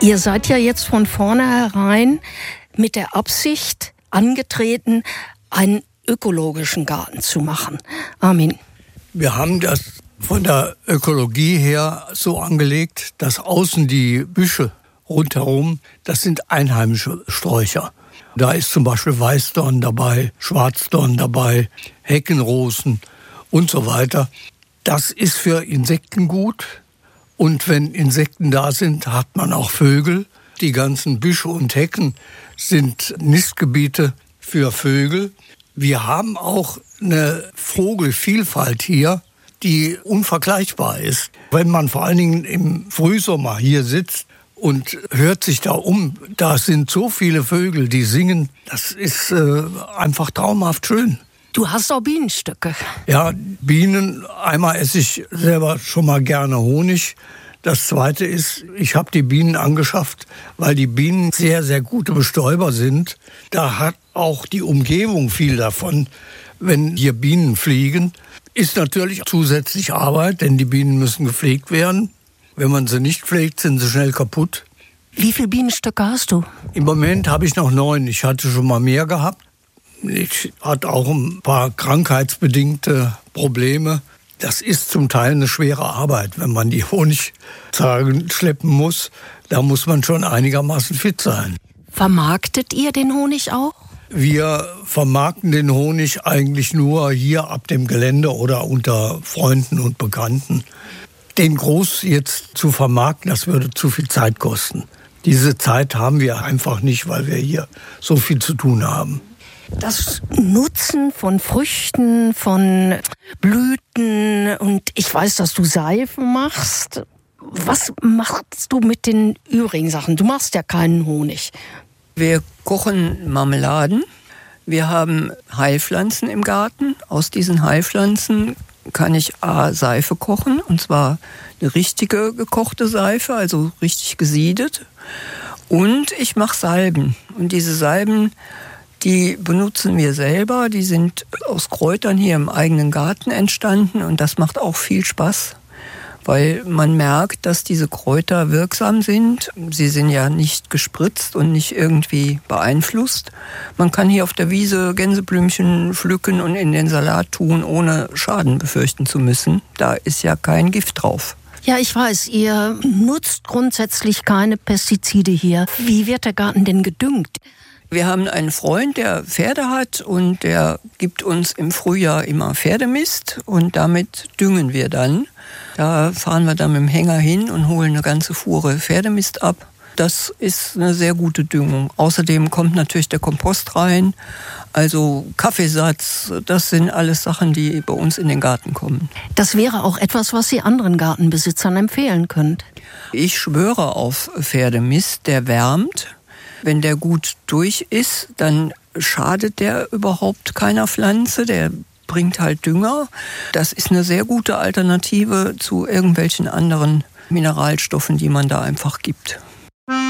Ihr seid ja jetzt von vornherein mit der Absicht angetreten, einen ökologischen Garten zu machen. Armin. Wir haben das von der Ökologie her so angelegt, dass außen die Büsche rundherum, das sind einheimische Sträucher. Da ist zum Beispiel Weißdorn dabei, Schwarzdorn dabei, Heckenrosen und so weiter. Das ist für Insekten gut. Und wenn Insekten da sind, hat man auch Vögel. Die ganzen Büsche und Hecken sind Nistgebiete für Vögel. Wir haben auch eine Vogelvielfalt hier, die unvergleichbar ist. Wenn man vor allen Dingen im Frühsommer hier sitzt und hört sich da um, da sind so viele Vögel, die singen. Das ist einfach traumhaft schön. Du hast auch Bienenstöcke. Ja, Bienen, einmal esse ich selber schon mal gerne Honig. Das Zweite ist, ich habe die Bienen angeschafft, weil die Bienen sehr, sehr gute Bestäuber sind. Da hat auch die Umgebung viel davon, wenn hier Bienen fliegen. Ist natürlich zusätzlich Arbeit, denn die Bienen müssen gepflegt werden. Wenn man sie nicht pflegt, sind sie schnell kaputt. Wie viele Bienenstöcke hast du? Im Moment habe ich noch 9. Ich hatte schon mal mehr gehabt. Ich hatte auch ein paar krankheitsbedingte Probleme. Das ist zum Teil eine schwere Arbeit, wenn man die Honigzargen schleppen muss. Da muss man schon einigermaßen fit sein. Vermarktet ihr den Honig auch? Wir vermarkten den Honig eigentlich nur hier ab dem Gelände oder unter Freunden und Bekannten. Den groß jetzt zu vermarkten, das würde zu viel Zeit kosten. Diese Zeit haben wir einfach nicht, weil wir hier so viel zu tun haben. Das Nutzen von Früchten, von Blüten und ich weiß, dass du Seifen machst. Was machst du mit den übrigen Sachen? Du machst ja keinen Honig. Wir kochen Marmeladen. Wir haben Heilpflanzen im Garten. Aus diesen Heilpflanzen kann ich Seife kochen, und zwar eine richtige gekochte Seife, also richtig gesiedet. Und ich mache Salben. Und diese Salben, die benutzen wir selber. Die sind aus Kräutern hier im eigenen Garten entstanden. Und das macht auch viel Spaß, weil man merkt, dass diese Kräuter wirksam sind. Sie sind ja nicht gespritzt und nicht irgendwie beeinflusst. Man kann hier auf der Wiese Gänseblümchen pflücken und in den Salat tun, ohne Schaden befürchten zu müssen. Da ist ja kein Gift drauf. Ja, ich weiß, ihr nutzt grundsätzlich keine Pestizide hier. Wie wird der Garten denn gedüngt? Wir haben einen Freund, der Pferde hat, und der gibt uns im Frühjahr immer Pferdemist und damit düngen wir dann. Da fahren wir dann mit dem Hänger hin und holen eine ganze Fuhre Pferdemist ab. Das ist eine sehr gute Düngung. Außerdem kommt natürlich der Kompost rein, also Kaffeesatz, das sind alles Sachen, die bei uns in den Garten kommen. Das wäre auch etwas, was ihr anderen Gartenbesitzern empfehlen könnt. Ich schwöre auf Pferdemist, der wärmt. Wenn der gut durch ist, dann schadet der überhaupt keiner Pflanze, der bringt halt Dünger. Das ist eine sehr gute Alternative zu irgendwelchen anderen Mineralstoffen, die man da einfach gibt.